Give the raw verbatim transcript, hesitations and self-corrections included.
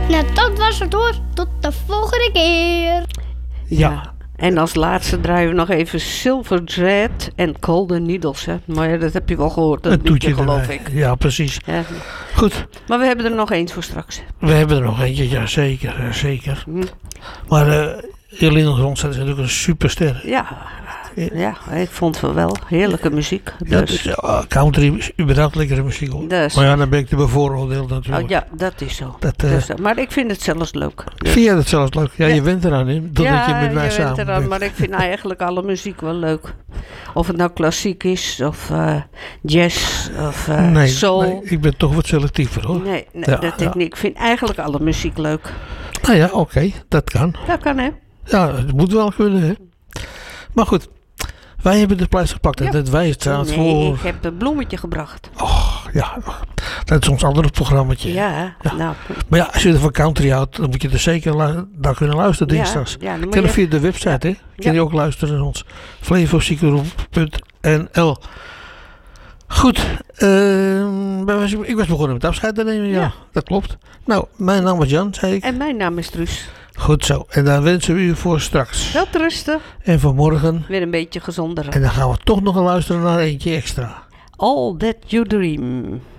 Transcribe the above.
Nou, dat was het hoor. Tot de volgende keer. Ja. Ja. En als laatste draaien we nog even Silver Thread en Golden Needles. Hè. Maar ja, dat heb je wel gehoord, dat Een liedje, toetje geloof erbij. ik. Ja, precies. Ja. Goed, Maar we hebben er nog eens voor straks. we hebben er nog eentje. Ja, zeker. eh, zeker. Hm. Maar uh, Eline Ronstadt is natuurlijk een superster. Ja. ja, ik vond het wel heerlijke muziek. Ja, Dus. dus, uh, country is überhaupt lekkere muziek hoor. Dus. Maar ja, dan ben ik te bevooroordeeld natuurlijk. Oh, ja, dat is zo. Dat, uh, dus, maar ik vind het zelfs leuk. Dus. Vind jij dat zelfs leuk? Ja, Ja. je went eraan in. Doordat ja, je met mij je samen bent eraan, bent. maar ik vind eigenlijk alle muziek wel leuk. Of het nou klassiek is, of uh, jazz, of uh, nee, soul. nee, ik ben toch wat selectiever hoor. Nee, nee Ja, dat ja. ik niet. Ik vind eigenlijk alle muziek leuk. Nou ja, oké, okay, dat kan. Dat kan, hè? Ja, het moet wel kunnen, hè. Maar goed, wij hebben de pleister gepakt. En Ja. dat wij staan Nee, voor... ik heb een bloemetje gebracht. Oh, ja, dat is ons andere programmaatje. Ja, Ja. nou. Maar ja, als je er van country houdt, dan moet je er zeker lu- naar kunnen luisteren Ja, dinsdags. ja, dan moet Ken je je- via de website, hè? Kan Ja. je ook luisteren naar ons. flevosiekeroep punt n l. Goed, uh, ik was begonnen met afscheid te nemen, ja. Ja. Dat klopt. Nou, mijn naam was Jan, zei ik. En mijn naam is Truus. Goed zo, en dan wensen we u voor straks. Wel rusten. En vanmorgen. Weer een beetje gezonder. En dan gaan we toch nog luisteren naar eentje extra. All That You Dream.